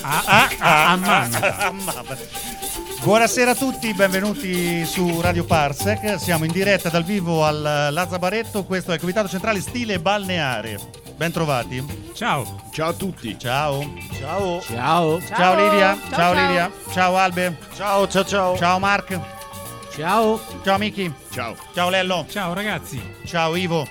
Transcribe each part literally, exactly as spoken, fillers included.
Ah, ah, ah, ah, ah, buonasera a tutti, benvenuti su Radio Parsec. Siamo in diretta dal vivo al Lazzabaretto. Questo è il Comitato Centrale Stile Balneare. Ben trovati. Ciao. Ciao a tutti. Ciao. Ciao. Ciao. Ciao, ciao Lidia. Ciao, ciao Lidia. Ciao Albe. Ciao, ciao, ciao. Ciao Mark. Ciao. Ciao Miki. Ciao. Ciao Lello. Ciao ragazzi. Ciao Ivo.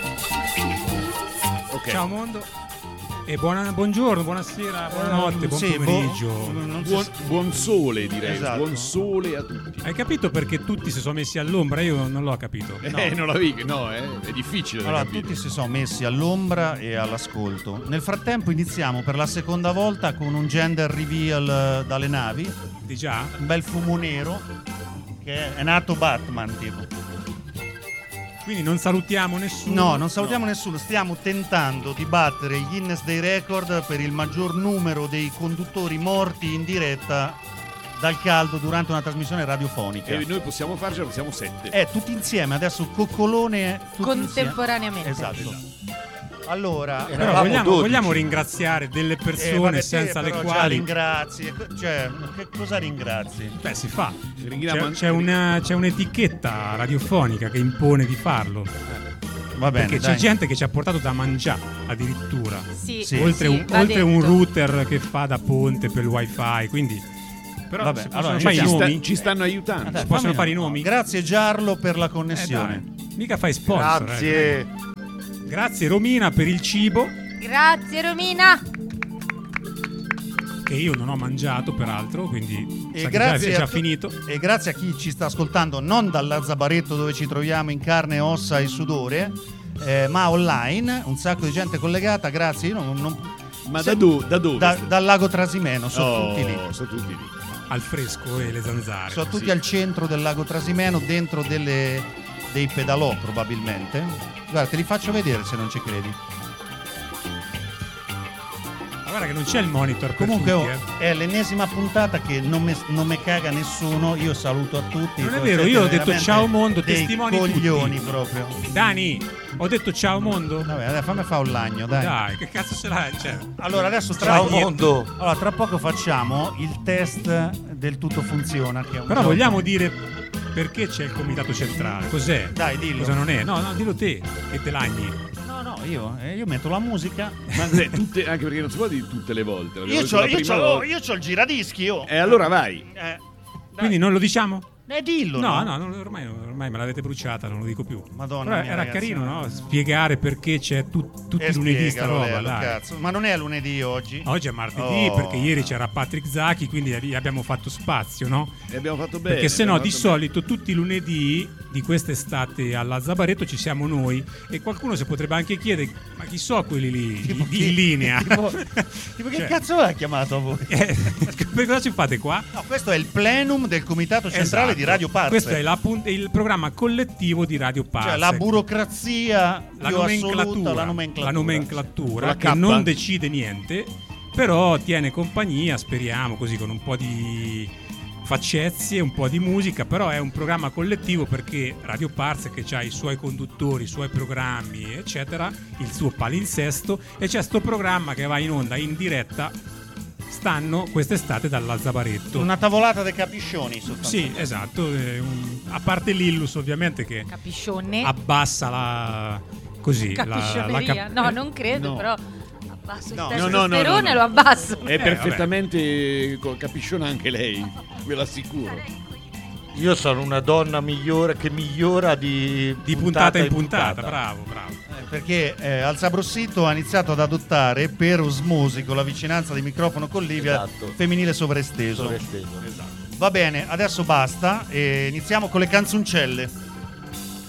Okay. Ciao mondo. E buona, buongiorno, buonasera, buonanotte, buon sì, pomeriggio. Bo- buon, buon sole direi, esatto. Buon sole a tutti. Hai capito perché tutti si sono messi all'ombra? Io non l'ho capito. Eh, no. non l'avevi, no, eh, è difficile da allora, capire. tutti si sono messi all'ombra e all'ascolto. Nel frattempo iniziamo per la seconda volta con un gender reveal dalle navi. Di già? Un bel fumo nero che è nato Batman tipo. Quindi non salutiamo nessuno? No, non salutiamo no. nessuno. Stiamo tentando di battere il Guinness dei record per il maggior numero dei conduttori morti in diretta dal caldo durante una trasmissione radiofonica. E noi possiamo farcela, siamo sette. Eh, tutti insieme, adesso coccolone tutti contemporaneamente. Insieme. Esatto. Allora, però vogliamo, vogliamo ringraziare delle persone eh, vabbè, senza le quali ringrazi, cioè che cosa ringrazi? Beh, si fa. C'è, c'è, una, c'è un'etichetta radiofonica che impone di farlo. Va bene, perché dai. C'è gente che ci ha portato da mangiare addirittura. Sì, sì. Oltre, sì, un, oltre un detto. router che fa da ponte per il wifi, quindi però vabbè, si allora, fare ci, i sta, nomi? ci stanno aiutando. Ah, dai, si possono fammi, fare i nomi? Grazie Giarlo per la connessione. Eh, mica fai sponsor. Grazie. Eh. Grazie Romina per il cibo. Grazie Romina. Che io non ho mangiato peraltro, quindi E sa grazie che già, è già tu- finito. E grazie a chi ci sta ascoltando non dal Lazzabaretto dove ci troviamo in carne, ossa e sudore, eh, ma online, un sacco di gente collegata. Grazie. Io non, non, Ma se, da, do, da dove? Da, dal lago Trasimeno, sono oh, tutti lì. Sono tutti lì. Al fresco e le zanzare. Sono tutti sì. al centro del lago Trasimeno, dentro delle, dei pedalò probabilmente. Guarda, te li faccio vedere se non ci credi. Ma guarda che non c'è il monitor per Comunque tutti, oh, eh. è l'ennesima puntata che non me, non me caga nessuno. Io saluto a tutti. Non è Voi vero, siete io ho detto veramente ciao mondo, dei testimoni coglioni tutti. proprio. Dani, ho detto ciao mondo? Vabbè, dai, fammi fare un lagno, dai. Dai, che cazzo ce l'hai? Cioè, Allora adesso tra Ciao mondo. Allora tra poco facciamo il test del tutto funziona, che è un però gioco. vogliamo dire perché c'è il comitato centrale? Cos'è? Dai, dillo. Cosa non è? No, no, dillo te, che te lagni. No, no, io, eh, io metto la musica. Ma eh, tutte, anche perché non si può dire tutte le volte. Io c'ho, io, c'ho, io c'ho il giradischi, io. E allora vai. Eh, Quindi non lo diciamo? eh dillo. No, no, non- ormai, ormai me l'avete bruciata, non lo dico più. Madonna Però mia, era ragazzi, carino, no. no? Spiegare perché c'è tut- tutti E i lunedì sta spiegalo, roba, Lello, dai. cazzo. Ma non è lunedì oggi? Oggi è martedì Oh. perché ieri c'era Patrick Zacchi, quindi gli abbiamo fatto spazio, no? E abbiamo fatto bene. Perché se no abbiamo di fatto solito tutti i lunedì di quest'estate alla Zabaretto ci siamo noi e qualcuno si potrebbe anche chiedere ma chi so quelli lì Tipo di- chi? in linea? Tipo, tipo che Cioè- cazzo ha chiamato a voi? Eh, per cosa ci fate qua? No, questo è il plenum del comitato centrale Esatto. di Radio Parsec. Questo è la pun- il programma collettivo di Radio Parsec. Cioè la burocrazia la più nomenclatura, assoluta, la nomenclatura. la nomenclatura La che K. non decide niente, però tiene compagnia, speriamo, così con un po' di faccezie, un po' di musica, però è un programma collettivo perché Radio Parsec che ha i suoi conduttori, i suoi programmi, eccetera, il suo palinsesto, e c'è sto programma che va in onda in diretta stanno quest'estate dal Lazzabaretto. Una tavolata dei capiscioni sostanzialmente. Sì, esatto, eh, un- a parte l'Illus ovviamente che Capiscione. abbassa la così la, la Capiscioneria. cap- No, non credo, no. però abbasso No, il no, no, no, testosterone no, no. lo abbasso. È Eh, perfettamente co- capisciona anche lei, ve lo assicuro. Io sono una donna migliore che migliora di, di puntata in puntata, bravo, bravo. Eh, Perché eh, al Sabrossito ha iniziato ad adottare per osmosi con la vicinanza di microfono con Livia Esatto. femminile sovraesteso. Sovresteso. Esatto. Va bene, adesso basta e iniziamo con le canzoncelle.